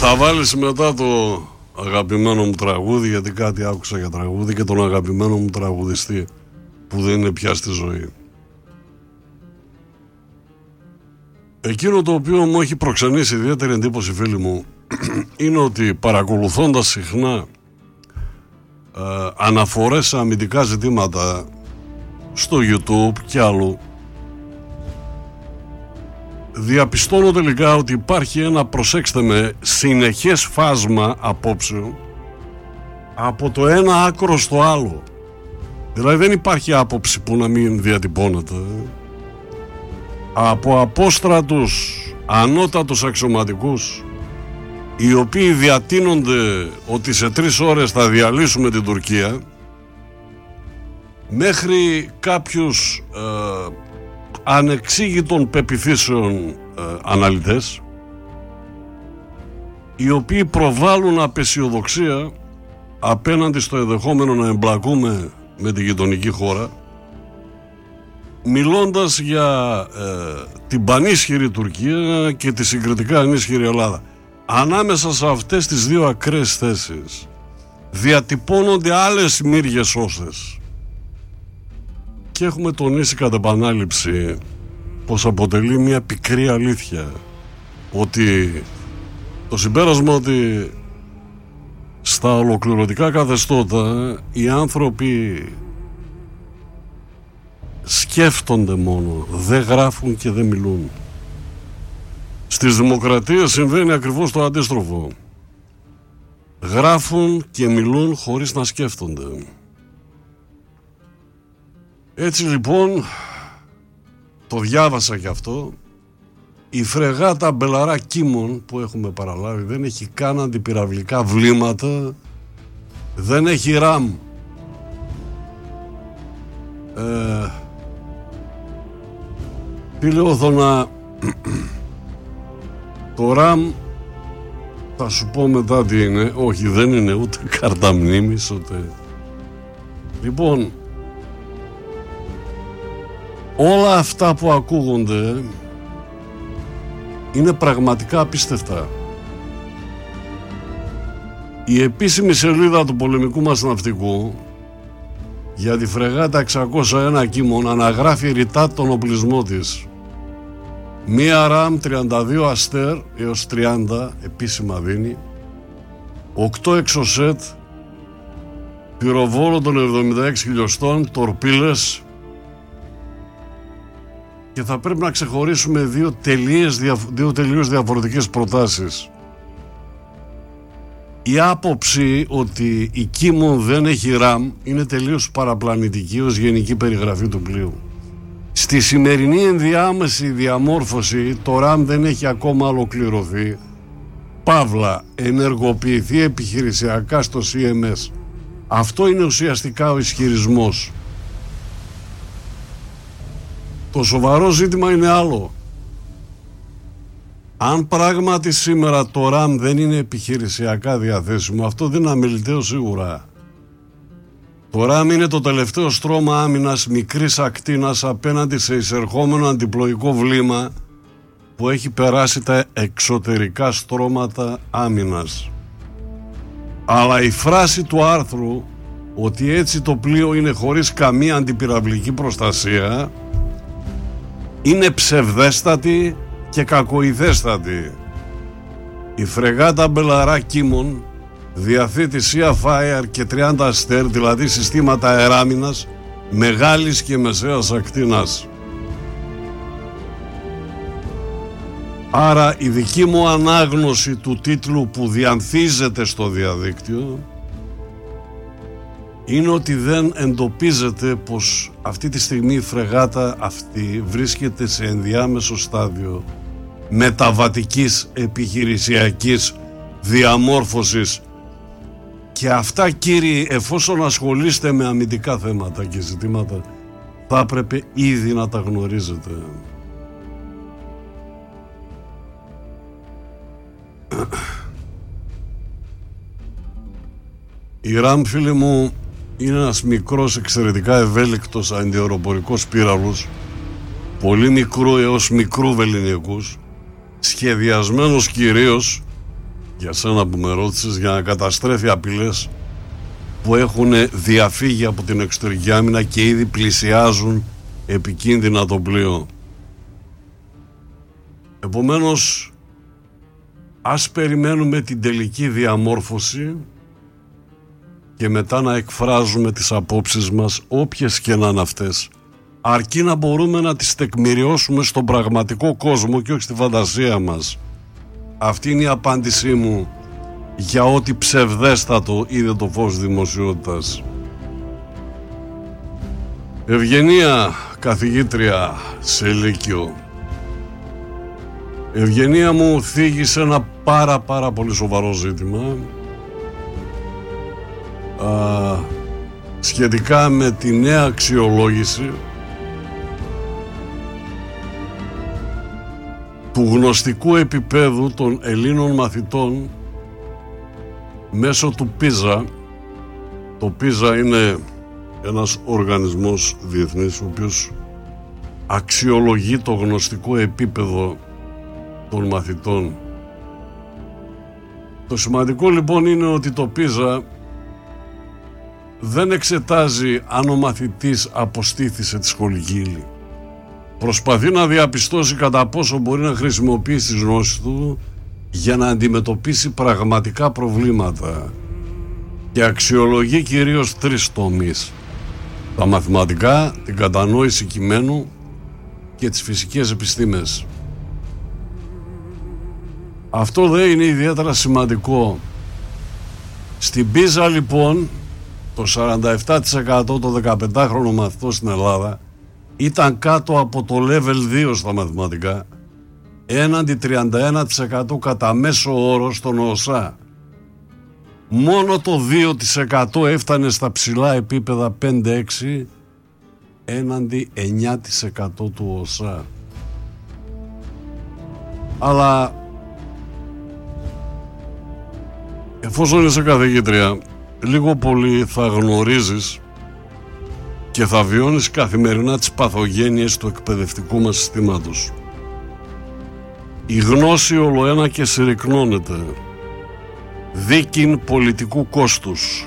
Θα βάλεις μετά το αγαπημένο μου τραγούδι, γιατί κάτι άκουσα για τραγούδι, και τον αγαπημένο μου τραγουδιστή που δεν είναι πια στη ζωή. Εκείνο το οποίο μου έχει προξενήσει ιδιαίτερη εντύπωση, φίλοι μου, είναι ότι παρακολουθώντας συχνά αναφορές σε αμυντικά ζητήματα στο YouTube και αλλού, διαπιστώνω τελικά ότι υπάρχει ένα, προσέξτε με, συνεχές φάσμα απόψεων από το ένα άκρο στο άλλο. Δηλαδή δεν υπάρχει άποψη που να μην διατυπώνεται. Από απόστρατους ανώτατους αξιωματικούς, οι οποίοι διατείνονται ότι σε 3 ώρες θα διαλύσουμε την Τουρκία, μέχρι κάποιους ανεξήγητων πεποιθήσεων αναλυτές, οι οποίοι προβάλλουν απεσιοδοξία απέναντι στο ενδεχόμενο να εμπλακούμε με τη γειτονική χώρα, μιλώντας για την πανίσχυρη Τουρκία και τη συγκριτικά ανίσχυρη Ελλάδα. Ανάμεσα σε αυτές τις δύο ακραίες θέσεις διατυπώνονται άλλες μύριες όστες, και έχουμε τονίσει κατά επανάληψη πως αποτελεί μια πικρή αλήθεια ότι το συμπέρασμα ότι στα ολοκληρωτικά καθεστώτα οι άνθρωποι σκέφτονται μόνο, δεν γράφουν και δεν μιλούν. Στις δημοκρατίες συμβαίνει ακριβώς το αντίστροφο. Γράφουν και μιλούν χωρίς να σκέφτονται. Έτσι λοιπόν, το διάβασα και αυτό, η φρεγάτα Μπελαρά Κίμων που έχουμε παραλάβει δεν έχει καν αντιπυραυλικά βλήματα, δεν έχει ραμ. Τηλεόθωνα, το ραμ θα σου πω μετά τι είναι. Όχι, δεν είναι ούτε κάρτα μνήμης ούτε. Λοιπόν, όλα αυτά που ακούγονται είναι πραγματικά απίστευτα. Η επίσημη σελίδα του πολεμικού μας ναυτικού για τη φρεγάτα 601 Κίμων αναγράφει ρητά τον οπλισμό της. Μία ραμ 32 αστέρ έως 30 επίσημα δίνει, 8 εξωσέτ, πυροβόλο των 76 χιλιοστών, τορπίλες, και θα πρέπει να ξεχωρίσουμε δύο τελείως διαφορετικές προτάσεις. Η άποψη ότι η Κίμων δεν έχει ραμ είναι τελείως παραπλανητική ως γενική περιγραφή του πλοίου. Στη σημερινή ενδιάμεση διαμόρφωση το ραμ δεν έχει ακόμα ολοκληρωθεί, παύλα ενεργοποιηθεί επιχειρησιακά στο CMS. Αυτό είναι ουσιαστικά ο ισχυρισμός. Το σοβαρό ζήτημα είναι άλλο. Αν πράγματι σήμερα το ραμ δεν είναι επιχειρησιακά διαθέσιμο, αυτό δεν είναι αμεληταίο σίγουρα. Το ραμ είναι το τελευταίο στρώμα άμυνας μικρής ακτίνας απέναντι σε εισερχόμενο αντιπλοϊκό βλήμα που έχει περάσει τα εξωτερικά στρώματα άμυνας. Αλλά η φράση του άρθρου ότι έτσι το πλοίο είναι χωρίς καμία αντιπυραυλική προστασία είναι ψευδέστατη και κακοειδέστατη. Η φρεγάτα Μπελαρά Κίμων διαθέτει Sea Fire και 30 αστέρ, δηλαδή συστήματα αεράμινας μεγάλης και μεσαίας ακτίνας. Άρα η δική μου ανάγνωση του τίτλου που διανθίζεται στο διαδίκτυο είναι ότι δεν εντοπίζεται πως αυτή τη στιγμή η φρεγάτα αυτή βρίσκεται σε ενδιάμεσο στάδιο μεταβατικής επιχειρησιακής διαμόρφωσης. Και αυτά, κύριοι, εφόσον ασχολείστε με αμυντικά θέματα και ζητήματα, θα έπρεπε ήδη να τα γνωρίζετε. Η ΡΑΜ, φίλοι μου, είναι ένας μικρός, εξαιρετικά ευέλικτος αντιαεροπορικός πύραυλος, πολύ μικρού έως μικρού βεληνικούς, σχεδιασμένος κυρίως για σένα που με ρώτησες, για να καταστρέφει απειλές που έχουν διαφύγει από την εξωτερική άμυνα και ήδη πλησιάζουν επικίνδυνα το πλοίο. Επομένως, ας περιμένουμε την τελική διαμόρφωση και μετά να εκφράζουμε τις απόψεις μας, όποιες και να είναι αυτές, αρκεί να μπορούμε να τις τεκμηριώσουμε στον πραγματικό κόσμο και όχι στη φαντασία μας. Αυτή είναι η απάντησή μου για ό,τι ψευδέστατο είδε το φως δημοσιότητας. Ευγενία, καθηγήτρια σε λύκειο. Ευγενία μου, θίγησε ένα πάρα πολύ σοβαρό ζήτημα σχετικά με τη νέα αξιολόγηση του γνωστικού επίπεδου των Ελλήνων μαθητών μέσω του PISA. Το PISA είναι ένας οργανισμός διεθνής ο οποίος αξιολογεί το γνωστικό επίπεδο των μαθητών. Το σημαντικό λοιπόν είναι ότι το PISA δεν εξετάζει αν ο μαθητής αποστήθησε τη σχολική ύλη. Προσπαθεί να διαπιστώσει κατά πόσο μπορεί να χρησιμοποιήσει τις γνώσεις του για να αντιμετωπίσει πραγματικά προβλήματα και αξιολογεί κυρίως 3 τομείς: τα μαθηματικά, την κατανόηση κειμένου και τις φυσικές επιστήμες. Αυτό δεν είναι ιδιαίτερα σημαντικό. Στην PISA λοιπόν το 47% των 15χρονων μαθητών στην Ελλάδα ήταν κάτω από το level 2 στα μαθηματικά, έναντι 31% κατά μέσο όρο στον ΟΣΑ. Μόνο το 2% έφτανε στα ψηλά επίπεδα 5-6 έναντι 9% του ΟΣΑ. Αλλά εφόσον είσαι καθηγήτρια, λίγο πολύ θα γνωρίζεις και θα βιώνεις καθημερινά τις παθογένειες του εκπαιδευτικού μας συστήματος. Η γνώση ολοένα και συρρυκνώνεται, δίκην πολιτικού κόστους.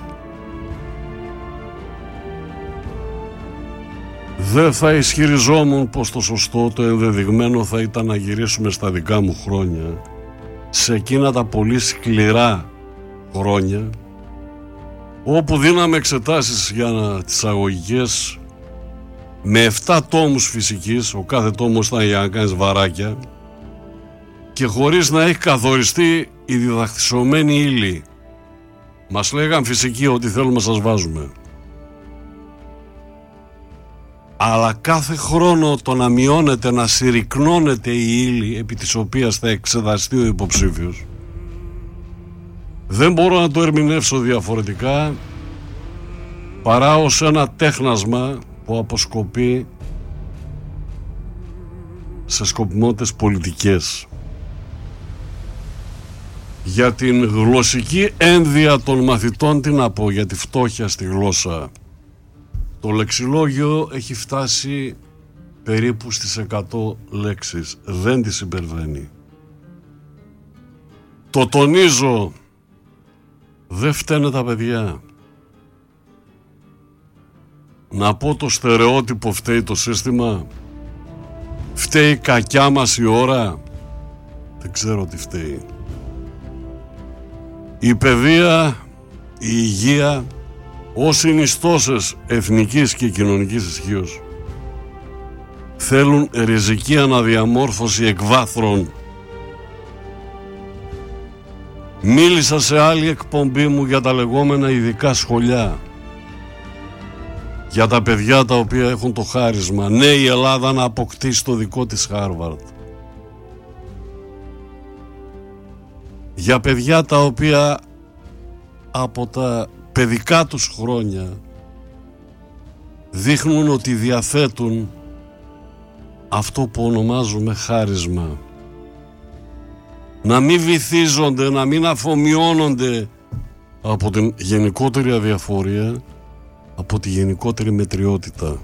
Δεν θα ισχυριζόμουν πως το σωστό, το ενδεδειγμένο θα ήταν να γυρίσουμε στα δικά μου χρόνια, σε εκείνα τα πολύ σκληρά χρόνια, όπου δίναμε εξετάσεις για τις αγωγικές με 7 τόμους φυσικής, ο κάθε τόμος ήταν για να κάνεις βαράκια, και χωρίς να έχει καθοριστεί η διδαχτισωμένη ύλη. Μας λέγαν φυσική, ότι θέλουμε σας βάζουμε. Αλλά κάθε χρόνο το να μειώνεται, να συρρυκνώνεται η ύλη επί της οποίας θα εξεταστεί ο υποψήφιος, δεν μπορώ να το ερμηνεύσω διαφορετικά παρά ως ένα τέχνασμα που αποσκοπεί σε σκοπιμότητες πολιτικές. Για την γλωσσική ένδυα των μαθητών, τι να πω, για τη φτώχεια στη γλώσσα. Το λεξιλόγιο έχει φτάσει περίπου στις 100 λέξεις, δεν τις υπερβαίνει. Το τονίζω, δεν φταίνε τα παιδιά. Να πω το στερεότυπο, φταίει το σύστημα, φταίει η κακιά μας η ώρα, δεν ξέρω τι φταίει. Η παιδεία, η υγεία, ως συνιστώσεις εθνικής και κοινωνικής ισχύως, θέλουν ριζική αναδιαμόρφωση εκ βάθρων. Μίλησα σε άλλη εκπομπή μου για τα λεγόμενα ειδικά σχολιά, για τα παιδιά τα οποία έχουν το χάρισμα, ναι, η Ελλάδα να αποκτήσει το δικό της Χάρβαρντ, για παιδιά τα οποία από τα παιδικά τους χρόνια δείχνουν ότι διαθέτουν αυτό που ονομάζουμε χάρισμα. Να μην βυθίζονται, να μην αφομοιώνονται από την γενικότερη αδιαφορία, από τη γενικότερη μετριότητα.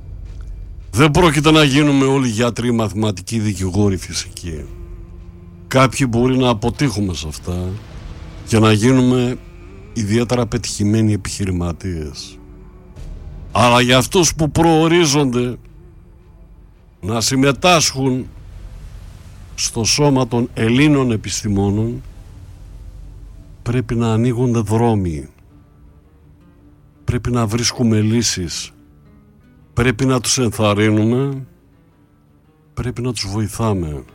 Δεν πρόκειται να γίνουμε όλοι γιατροί, μαθηματικοί, δικηγόροι, φυσικοί. Κάποιοι μπορεί να αποτύχουμε σε αυτά και να γίνουμε ιδιαίτερα πετυχημένοι επιχειρηματίες. Αλλά για αυτούς που προορίζονται να συμμετάσχουν στο σώμα των Ελλήνων επιστημόνων, πρέπει να ανοίγονται δρόμοι, πρέπει να βρίσκουμε λύσεις, πρέπει να τους ενθαρρύνουμε, πρέπει να τους βοηθάμε.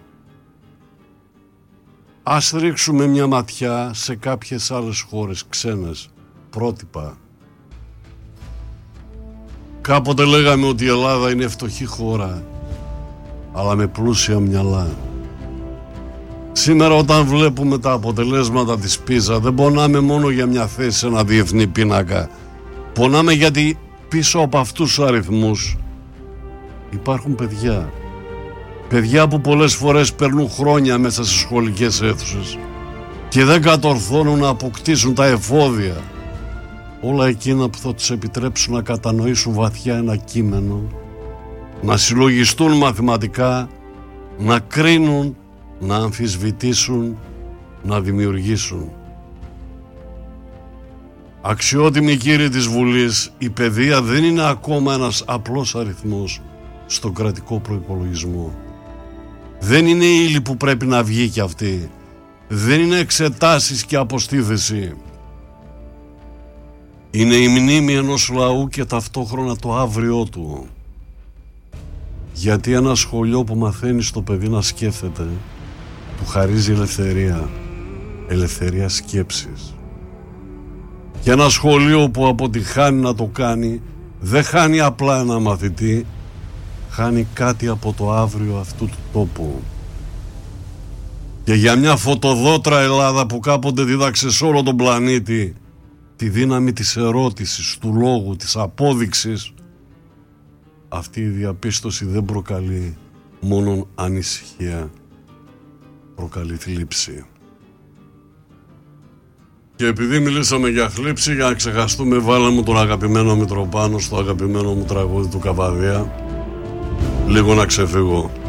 Ας ρίξουμε μια ματιά σε κάποιες άλλες χώρες ξένες, πρότυπα. Κάποτε λέγαμε ότι η Ελλάδα είναι φτωχή χώρα, αλλά με πλούσια μυαλά. Σήμερα όταν βλέπουμε τα αποτελέσματα της PISA, δεν πονάμε μόνο για μια θέση σε ένα διεθνή πίνακα. Πονάμε γιατί πίσω από αυτούς τους αριθμούς υπάρχουν παιδιά. Παιδιά που πολλές φορές περνούν χρόνια μέσα στις σχολικές αίθουσες και δεν κατορθώνουν να αποκτήσουν τα εφόδια, όλα εκείνα που θα τους επιτρέψουν να κατανοήσουν βαθιά ένα κείμενο, να συλλογιστούν μαθηματικά, να κρίνουν, να αμφισβητήσουν, να δημιουργήσουν. Αξιότιμοι κύριοι της Βουλής, η παιδεία δεν είναι ακόμα ένας απλός αριθμός στον κρατικό προϋπολογισμό. Δεν είναι ύλη που πρέπει να βγει κι αυτή. Δεν είναι εξετάσεις και αποστήθεση. Είναι η μνήμη ενός λαού και ταυτόχρονα το αύριό του. Γιατί ένα σχολείο που μαθαίνει στο παιδί να σκέφτεται, του χαρίζει ελευθερία, ελευθερία σκέψης. Και ένα σχολείο που αποτυχάνει να το κάνει, δεν χάνει απλά ένα μαθητή, χάνει κάτι από το αύριο αυτού του τόπου. Και για μια φωτοδότρα Ελλάδα που κάποτε δίδαξε σε όλο τον πλανήτη τη δύναμη της ερώτησης, του λόγου, της απόδειξης, αυτή η διαπίστωση δεν προκαλεί μόνον ανησυχία, προκαλεί θλίψη. Και επειδή μιλήσαμε για θλίψη, για να ξεχαστούμε, βάλαμε τον αγαπημένο Μητροπάνο στο αγαπημένο μου τραγούδι του Καβαδία, λίγο να ξεφύγω.